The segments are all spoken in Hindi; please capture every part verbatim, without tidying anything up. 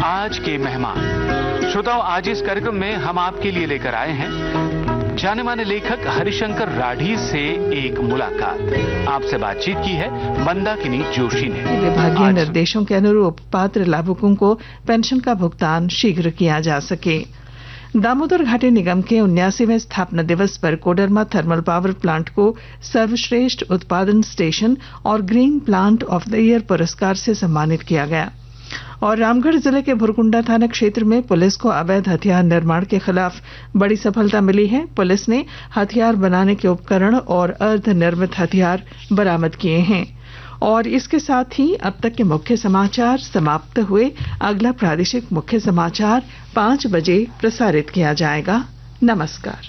आज के मेहमान। श्रोताओं, आज इस कार्यक्रम में हम आपके लिए लेकर आए हैं जाने माने लेखक हरिशंकर राठी से एक मुलाकात। आपसे बातचीत की है मंदाकिनी जोशी ने। विभागीय निर्देशों के अनुरूप पात्र लाभुकों को पेंशन का भुगतान शीघ्र किया जा सके। दामोदर घाटी निगम के उन्यासीवें स्थापना दिवस पर कोडरमा थर्मल पावर प्लांट को सर्वश्रेष्ठ उत्पादन स्टेशन और green plant of the year पुरस्कार से सम्मानित किया गया। और रामगढ़ जिले के भुरकुंडा थाना क्षेत्र में पुलिस को अवैध हथियार निर्माण के खिलाफ बड़ी सफलता मिली है। पुलिस ने हथियार बनाने के उपकरण और अर्ध निर्मित हथियार बरामद किए हैं। और इसके साथ ही अब तक के मुख्य समाचार समाप्त हुए। अगला प्रादेशिक मुख्य समाचार पांच बजे प्रसारित किया जाएगा। नमस्कार।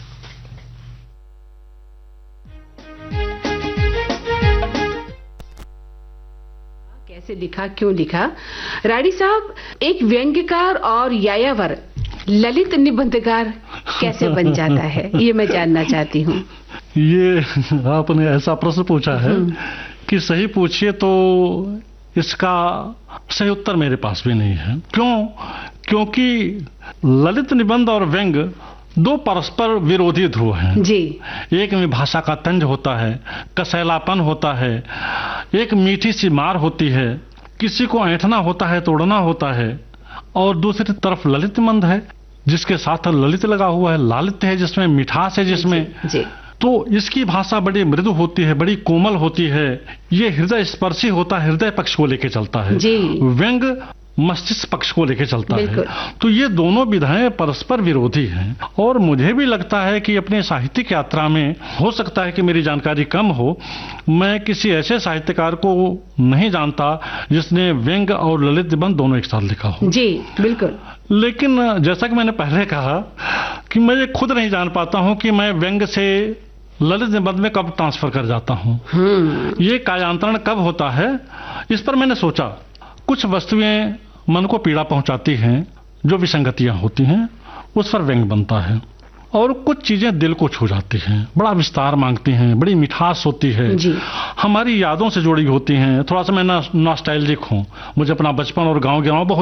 कैसे लिखा, क्यों लिखा? राठी साहब एक व्यंग्यकार और यायावर ललित निबंधकार कैसे बन जाता है, ये मैं जानना चाहती हूँ। ये आपने ऐसा प्रश्न पूछा है कि सही पूछिए तो इसका सही उत्तर मेरे पास भी नहीं है। क्यों? क्योंकि ललित निबंध और व्यंग्य दो परस्पर विरोधी ध्रुव हैं जी। एक में भाषा का तंज होता है, कसैलापन होता है, एक मीठी सी मार होती है, किसी को ऐंठना होता है, तोड़ना होता है। और दूसरी तरफ ललित निबंध है जिसके साथ ललित लगा हुआ है, लालित्य है जिसमें मिठास है, जिसमें जी, जी। तो इसकी भाषा बड़ी मृदु होती है, बड़ी कोमल होती है। ये हृदय स्पर्शी होता है, हृदय पक्ष को लेके चलता है। व्यंग्य मस्तिष्क पक्ष को लेके चलता है। तो ये दोनों विधाएं परस्पर विरोधी हैं। और मुझे भी लगता है कि अपने साहित्यिक यात्रा में, हो सकता है कि मेरी जानकारी कम हो, मैं किसी ऐसे साहित्यकार को नहीं जानता जिसने व्यंग्य और ललित निबंध दोनों एक साथ लिखा हो। जी बिल्कुल। लेकिन जैसा कि मैंने पहले कहा कि मैं ये खुद नहीं जान पाता हूं कि मैं व्यंग्य से ललित निबंध में कब ट्रांसफर कर जाता हूं, ये कायांतरण कब होता है। इस पर मैंने सोचा, कुछ वस्तुएं मन को पीड़ा पहुंचाती हैं, जो विसंगतियां होती हैं, उस पर व्यंग्य बनता है। और कुछ चीजें दिल को छू जाती हैं, बड़ा विस्तार मांगती हैं, बड़ी मिठास होती है, हमारी यादों से जुड़ी होती हैं। थोड़ा सा मैं नॉस्टैल्जिक हूं, मुझे अपना बचपन और गांव गिराव बहुत